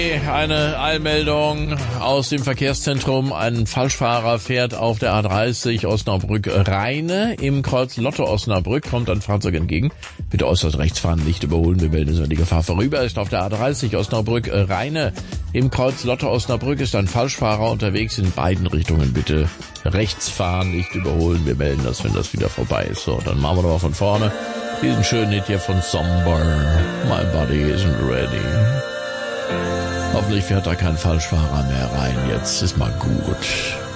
Eine Eilmeldung aus dem Verkehrszentrum. Ein Falschfahrer fährt auf der A30 Osnabrück-Rheine. Im Kreuz Lotte-Osnabrück kommt ein Fahrzeug entgegen. Bitte äußerst rechts fahren, nicht überholen. Wir melden, dass die Gefahr vorüber ist. Auf der A30 Osnabrück-Rheine. Im Kreuz Lotte-Osnabrück ist ein Falschfahrer unterwegs. In beiden Richtungen bitte rechts fahren, nicht überholen. Wir melden das, wenn das wieder vorbei ist. So, dann machen wir doch mal von vorne diesen schönen Hit hier von Somber. My body isn't ready. Hoffentlich fährt da kein Falschfahrer mehr rein. Jetzt ist mal gut.